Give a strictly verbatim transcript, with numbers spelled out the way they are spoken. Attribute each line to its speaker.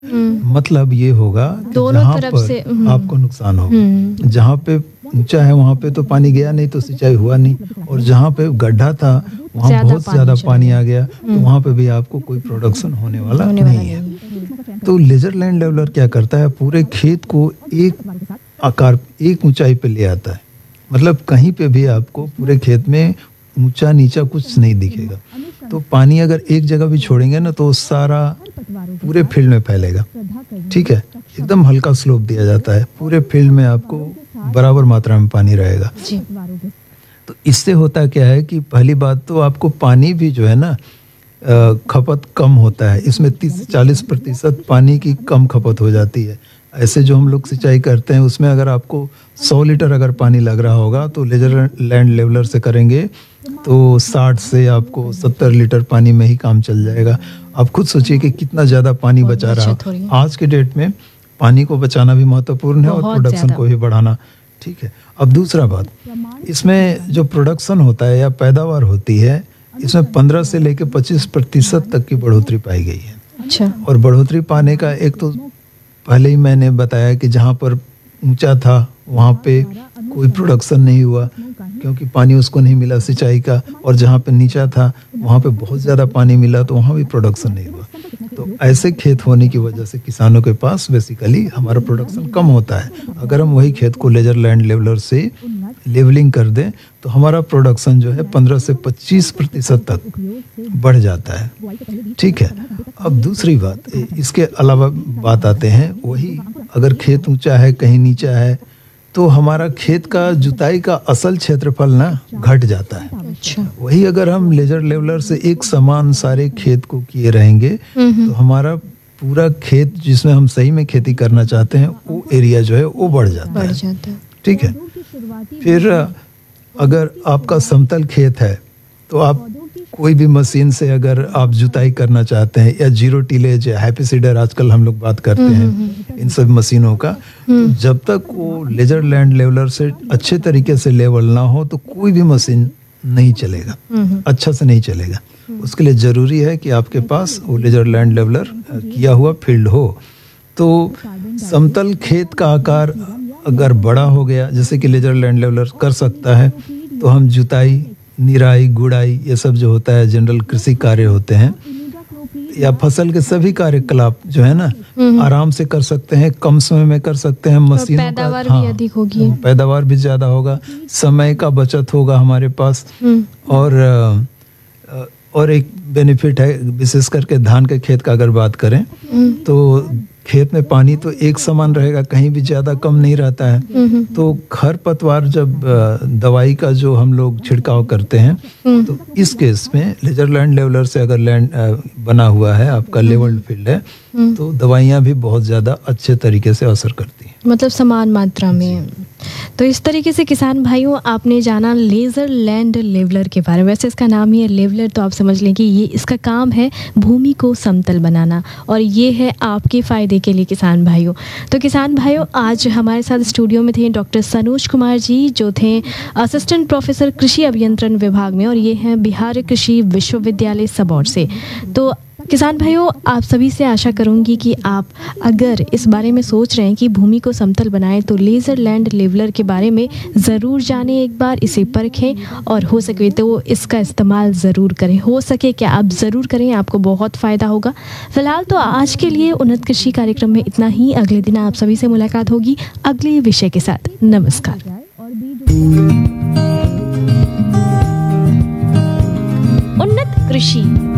Speaker 1: मतलब ये होगा कि
Speaker 2: दोनों
Speaker 1: जहाँ
Speaker 2: तरफ
Speaker 1: पर
Speaker 2: से,
Speaker 1: आपको नुकसान होगा, जहाँ पे ऊंचा है वहाँ पे तो पानी गया नहीं तो सिंचाई हुआ नहीं, और जहाँ पे गड्ढा था वहाँ
Speaker 2: ज्यादा
Speaker 1: बहुत
Speaker 2: पानी
Speaker 1: ज्यादा
Speaker 2: चला
Speaker 1: पानी
Speaker 2: गया।
Speaker 1: आ गया, तो वहाँ पे भी आपको कोई प्रोडक्शन होने वाला
Speaker 2: होने वाला
Speaker 1: नहीं है। तो लेजर लैंड लेवलर क्या करता है, पूरे खेत को एक आकार, एक ऊंचाई पे ले आता है। मतलब कहीं पे भी आपको पूरे खेत में ऊंचा नीचा कुछ नहीं दिखेगा। तो पानी अगर एक जगह भी छोड़ेंगे ना तो सारा पूरे फील्ड में फैलेगा। ठीक है, एकदम हल्का स्लोप दिया जाता है, पूरे फील्ड में आपको बराबर मात्रा में पानी रहेगा।
Speaker 2: जी।
Speaker 1: तो इससे होता क्या है कि पहली बात तो आपको पानी भी जो है ना अ, खपत कम होता है। इसमें तीस से चालीस प्रतिशत पानी की कम खपत हो जाती है। ऐसे जो हम लोग सिंचाई करते हैं उसमें अगर आपको सौ लीटर अगर पानी लग रहा होगा तो लेजर लैंड लेवलर से करेंगे तो साठ से आपको सत्तर लीटर पानी में ही काम चल जाएगा। आप खुद सोचिए कि कितना ज़्यादा पानी बचा रहा
Speaker 2: बचत हो रही है।
Speaker 1: आज के डेट में पानी को बचाना भी महत्वपूर्ण है और
Speaker 2: बहुत
Speaker 1: प्रोडक्शन
Speaker 2: ज्यादा।
Speaker 1: को भी बढ़ाना। ठीक है, अब दूसरा बात, इसमें जो प्रोडक्शन होता है या पैदावार होती है, इसमें पंद्रह से लेकर पच्चीस प्रतिशत तक की बढ़ोतरी पाई गई है।
Speaker 2: अच्छा।
Speaker 1: और बढ़ोतरी पाने का एक तो पहले ही मैंने बताया कि जहाँ पर ऊंचा था वहाँ पे कोई प्रोडक्शन नहीं हुआ क्योंकि पानी उसको नहीं मिला सिंचाई का, और जहाँ पे नीचा था वहाँ पे बहुत ज़्यादा पानी मिला तो वहाँ भी प्रोडक्शन नहीं हुआ। तो ऐसे खेत होने की वजह से किसानों के पास बेसिकली हमारा प्रोडक्शन कम होता है। अगर हम वही खेत को लेजर लैंड लेवलर से लेवलिंग कर दें तो हमारा प्रोडक्शन जो है पंद्रह से पच्चीस प्रतिशत तक बढ़ जाता है। ठीक है, अब दूसरी बात, इसके अलावा बात आते हैं, वही अगर खेत ऊंचा है कहीं नीचा है तो हमारा खेत का जुताई का असल क्षेत्रफल ना घट जाता है।
Speaker 2: अच्छा।
Speaker 1: वही अगर हम लेजर लेवलर से एक समान सारे खेत को किए रहेंगे तो हमारा पूरा खेत जिसमें हम सही में खेती करना चाहते हैं वो एरिया जो है वो बढ़ जाता
Speaker 2: बढ़
Speaker 1: है।
Speaker 2: जाता है।
Speaker 1: ठीक है, फिर अगर आपका समतल खेत है तो आप कोई भी मशीन से अगर आप जुताई करना चाहते हैं या जीरो टिलेज या हैप्पी सीडर आजकल हम लोग बात करते हैं इन सब मशीनों का, तो जब तक वो लेजर लैंड लेवलर से अच्छे तरीके से लेवल ना हो तो कोई भी मशीन नहीं चलेगा, अच्छा से नहीं चलेगा। उसके लिए ज़रूरी है कि आपके पास वो लेजर लैंड लेवलर किया हुआ फील्ड हो। तो समतल खेत का आकार अगर बड़ा हो गया, जैसे कि लेजर लैंड लेवलर कर सकता है, तो हम जुताई, निराई, गुड़ाई, ये सब जो होता है जनरल कृषि कार्य होते हैं या फसल के सभी कार्यकलाप जो है ना आराम से कर सकते हैं, कम समय में कर सकते हैं। मशीनों का
Speaker 2: पैदावार
Speaker 1: हाँ,
Speaker 2: भी अधिक होगी,
Speaker 1: पैदावार भी ज़्यादा होगा, समय का बचत होगा हमारे पास। और और एक बेनिफिट है, विशेष करके धान के खेत का अगर बात करें तो खेत में पानी तो एक समान रहेगा, कहीं भी ज़्यादा कम नहीं रहता है। तो खरपतवार जब दवाई का जो हम लोग छिड़काव करते हैं तो इस केस में लेजर लैंड लेवलर से अगर लैंड बना हुआ है, आपका लेवल्ड फील्ड है, तो दवाइयाँ भी बहुत ज़्यादा अच्छे तरीके से असर करती हैं,
Speaker 2: मतलब समान मात्रा में। तो इस तरीके से किसान भाइयों आपने जाना लेजर लैंड लेवलर के बारे में। वैसे इसका नाम ही है लेवलर, तो आप समझ लें कि ये इसका काम है भूमि को समतल बनाना, और ये है आपके फ़ायदे के लिए किसान भाइयों। तो किसान भाइयों आज हमारे साथ स्टूडियो में थे डॉक्टर सनोज कुमार जी, जो थे असिस्टेंट प्रोफेसर कृषि अभियंत्रण विभाग में, और ये हैं बिहार कृषि विश्वविद्यालय सबौर से। तो किसान भाइयों आप सभी से आशा करूंगी कि आप अगर इस बारे में सोच रहे हैं कि भूमि को समतल बनाएं तो लेजर लैंड लेवलर के बारे में ज़रूर जानें, एक बार इसे परखें और हो सके तो इसका इस्तेमाल ज़रूर करें। हो सके क्या आप ज़रूर करें, आपको बहुत फ़ायदा होगा। फिलहाल तो आज के लिए उन्नत कृषि कार्यक्रम में इतना ही। अगले दिन आप सभी से मुलाकात होगी अगले विषय के साथ। नमस्कार। उन्नत कृषि।